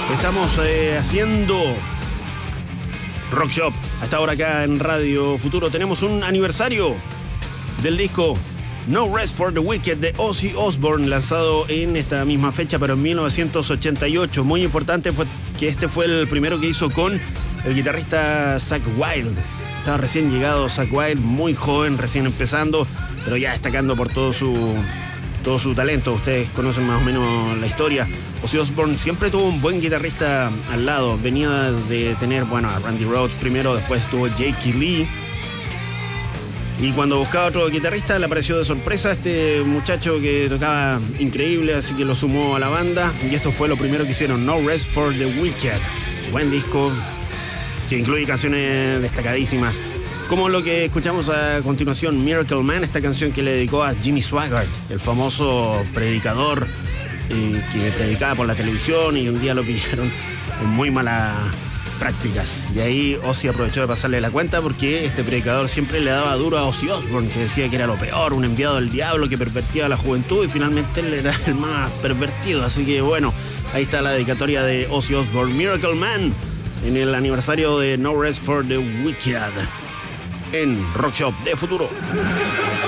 Estamos haciendo Rock Shop. Hasta ahora acá en Radio Futuro tenemos un aniversario del disco No Rest for the Wicked de Ozzy Osbourne, lanzado en esta misma fecha, pero en 1988. Muy importante fue que este fue el primero que hizo con el guitarrista Zakk Wylde. Estaba recién llegado Zakk Wylde, muy joven, recién empezando, pero ya destacando por todo su talento. Ustedes conocen más o menos la historia. Ozzy Osbourne siempre tuvo un buen guitarrista al lado. Venía de tener, a Randy Rhoads primero, después tuvo Jakey Lee. Y cuando buscaba otro guitarrista le apareció de sorpresa este muchacho que tocaba increíble, así que lo sumó a la banda. Y esto fue lo primero que hicieron, No Rest for the Wicked. Buen disco que incluye canciones destacadísimas, como lo que escuchamos a continuación, Miracle Man, esta canción que le dedicó a Jimmy Swaggart, el famoso predicador que predicaba por la televisión y un día lo pillaron en muy malas prácticas. Y ahí Ozzy aprovechó de pasarle la cuenta porque este predicador siempre le daba duro a Ozzy Osbourne, que decía que era lo peor, un enviado del diablo que pervertía a la juventud, y finalmente él era el más pervertido. Así que ahí está la dedicatoria de Ozzy Osbourne, Miracle Man, en el aniversario de No Rest for the Wicked en Rock Shop de Futuro.